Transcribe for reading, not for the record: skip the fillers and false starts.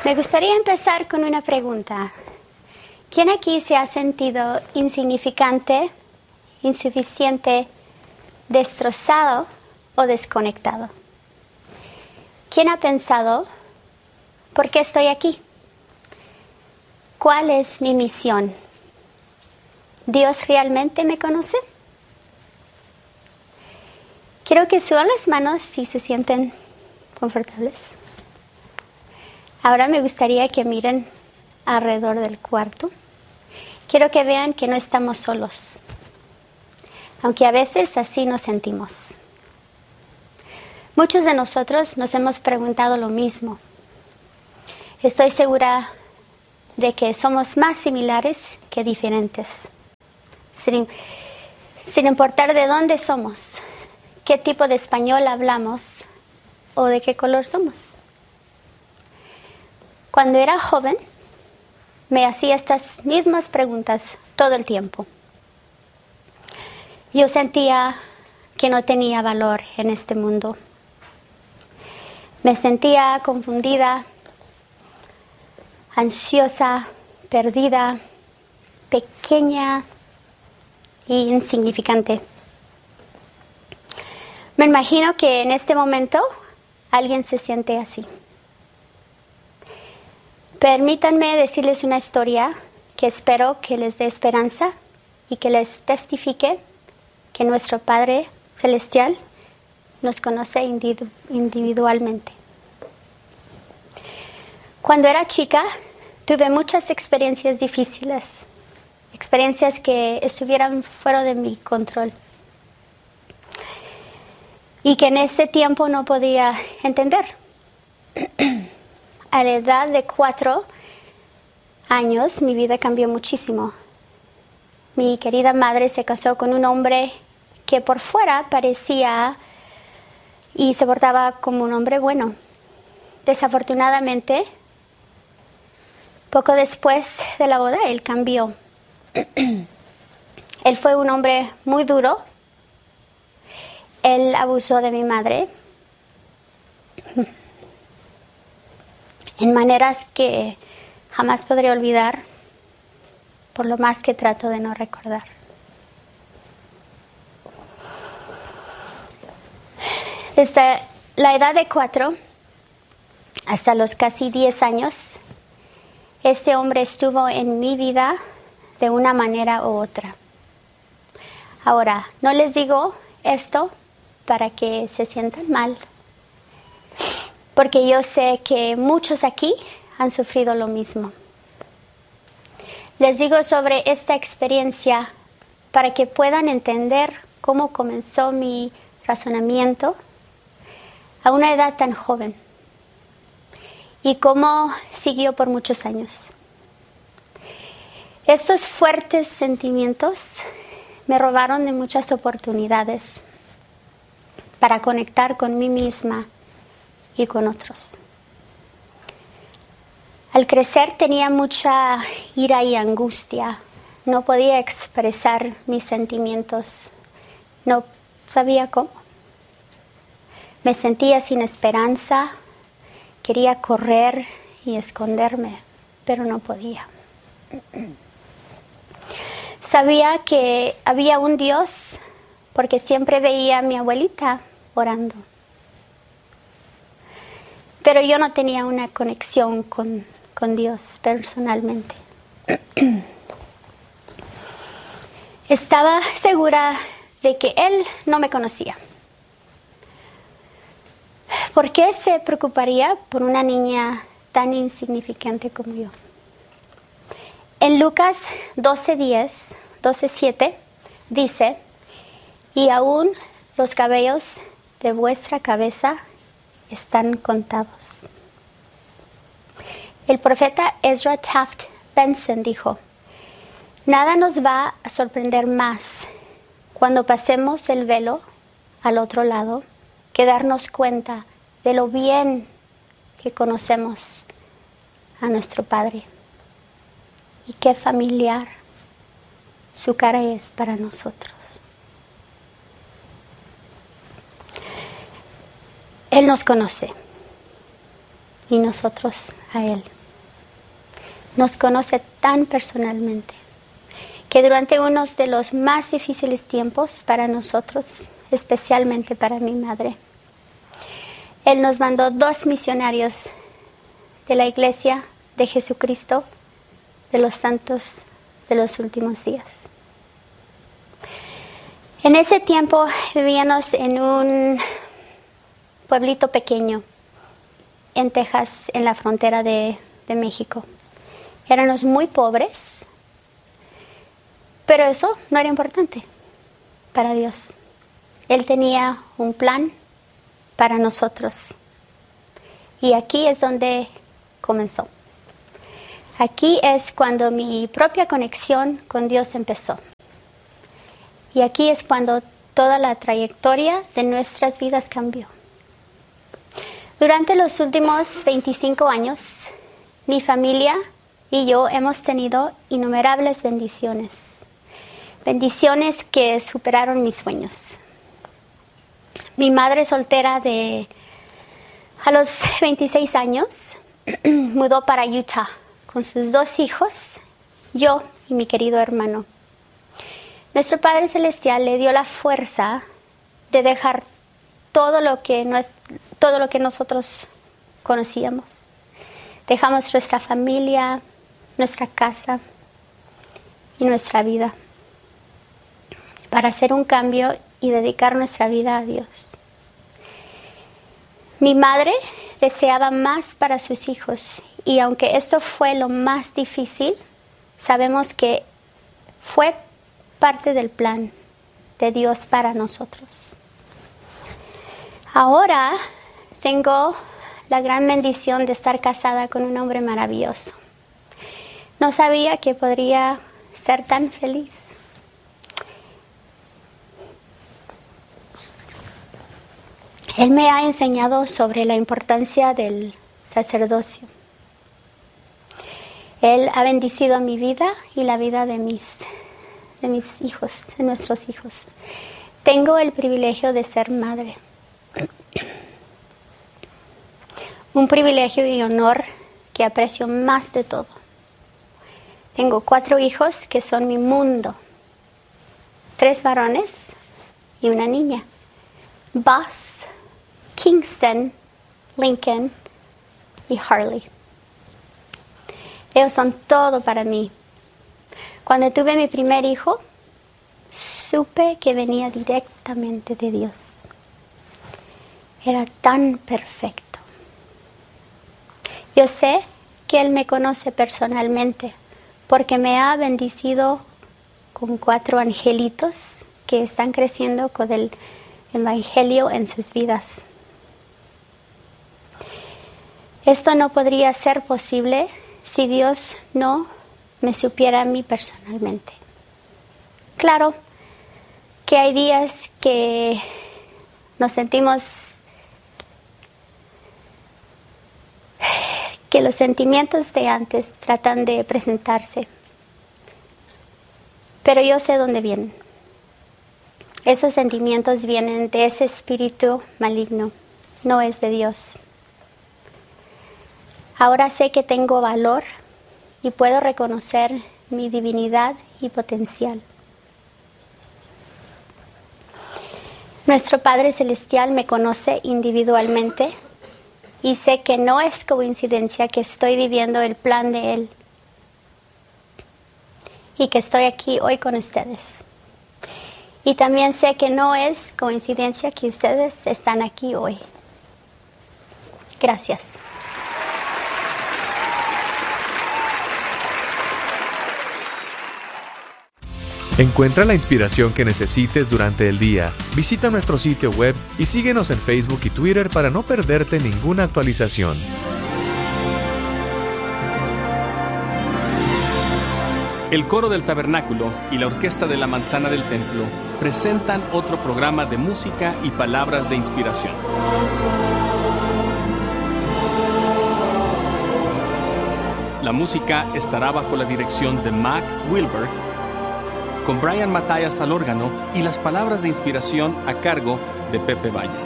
Me gustaría empezar con una pregunta. ¿Quién aquí se ha sentido insignificante, insuficiente, destrozado o desconectado? ¿Quién ha pensado, ¿por qué estoy aquí? ¿Cuál es mi misión? ¿Dios realmente me conoce? Quiero que suban las manos si se sienten confortables. Ahora me gustaría que miren alrededor del cuarto. Quiero que vean que no estamos solos, aunque a veces así nos sentimos. Muchos de nosotros nos hemos preguntado lo mismo. Estoy segura de que somos más similares que diferentes, sin importar de dónde somos, qué tipo de español hablamos o de qué color somos. Cuando era joven, me hacía estas mismas preguntas todo el tiempo. Yo sentía que no tenía valor en este mundo. Me sentía confundida, ansiosa, perdida, pequeña e insignificante. Me imagino que en este momento alguien se siente así. Permítanme decirles una historia que espero que les dé esperanza y que les testifique que nuestro Padre Celestial nos conoce individualmente. Cuando era chica, tuve muchas experiencias difíciles, experiencias que estuvieran fuera de mi control y que en ese tiempo no podía entender. A la edad de 4 años, mi vida cambió muchísimo. Mi querida madre se casó con un hombre que por fuera parecía y se portaba como un hombre bueno. Desafortunadamente, poco después de la boda, él cambió. Él fue un hombre muy duro. Él abusó de mi madre en maneras que jamás podré olvidar, por lo más que trato de no recordar. Desde la edad de 4 hasta los casi 10 años, este hombre estuvo en mi vida de una manera u otra. Ahora, no les digo esto para que se sientan mal, porque yo sé que muchos aquí han sufrido lo mismo. Les digo sobre esta experiencia para que puedan entender cómo comenzó mi razonamiento a una edad tan joven y cómo siguió por muchos años. Estos fuertes sentimientos me robaron de muchas oportunidades para conectar con mí misma y con otros. Al crecer tenía mucha ira y angustia. No podía expresar mis sentimientos. No sabía cómo. Me sentía sin esperanza. Quería correr y esconderme, pero no podía. Sabía que había un Dios porque siempre veía a mi abuelita orando. Pero yo no tenía una conexión con Dios personalmente. Estaba segura de que Él no me conocía. ¿Por qué se preocuparía por una niña tan insignificante como yo? En Lucas 12:7 dice: y aún los cabellos de vuestra cabeza están contados. El profeta Ezra Taft Benson dijo: nada nos va a sorprender más cuando pasemos el velo al otro lado que darnos cuenta de lo bien que conocemos a nuestro Padre y qué familiar su cara es para nosotros. Él nos conoce y nosotros a Él. nos conoce tan personalmente, que durante uno de los más difíciles tiempos para nosotros, especialmente para mi madre, Él nos mandó 2 misionarios de la Iglesia de Jesucristo de los Santos de los Últimos Días. En ese tiempo vivíamos en un pueblito pequeño en Texas, en la frontera de México. Éramos muy pobres, pero eso no era importante para Dios. Él tenía un plan para nosotros. Y aquí es donde comenzó. Aquí es cuando mi propia conexión con Dios empezó. Y aquí es cuando toda la trayectoria de nuestras vidas cambió. Durante los últimos 25 años, mi familia y yo hemos tenido innumerables bendiciones. Bendiciones que superaron mis sueños. Mi madre soltera a los 26 años mudó para Utah con sus 2 hijos, yo y mi querido hermano. Nuestro Padre Celestial le dio la fuerza de dejar todo lo que nosotros conocíamos. Dejamos nuestra familia, nuestra casa y nuestra vida para hacer un cambio y dedicar nuestra vida a Dios. Mi madre deseaba más para sus hijos y aunque esto fue lo más difícil, sabemos que fue parte del plan de Dios para nosotros. Ahora tengo la gran bendición de estar casada con un hombre maravilloso. No sabía que podría ser tan feliz. Él me ha enseñado sobre la importancia del sacerdocio. Él ha bendecido mi vida y la vida de mis hijos, de nuestros hijos. Tengo el privilegio de ser madre. Un privilegio y honor que aprecio más de todo. Tengo 4 hijos que son mi mundo. 3 varones y una niña. Buzz, Kingston, Lincoln y Harley. Ellos son todo para mí. Cuando tuve mi primer hijo, supe que venía directamente de Dios. Era tan perfecto. Yo sé que Él me conoce personalmente porque me ha bendecido con 4 angelitos que están creciendo con el Evangelio en sus vidas. Esto no podría ser posible si Dios no me supiera a mí personalmente. Claro que hay días que nos sentimos que los sentimientos de antes tratan de presentarse, pero yo sé dónde vienen. Esos sentimientos vienen de ese espíritu maligno, no es de Dios. Ahora sé que tengo valor y puedo reconocer mi divinidad y potencial. Nuestro Padre Celestial me conoce individualmente y sé que no es coincidencia que estoy viviendo el plan de Él y que estoy aquí hoy con ustedes. Y también sé que no es coincidencia que ustedes están aquí hoy. Gracias. Encuentra la inspiración que necesites durante el día. Visita nuestro sitio web y síguenos en Facebook y Twitter para no perderte ninguna actualización. El Coro del Tabernáculo y la Orquesta de la Manzana del Templo presentan otro programa de música y palabras de inspiración. La música estará bajo la dirección de Mac Wilberg, con Brian Matthias al órgano y las palabras de inspiración a cargo de Pepe Valle.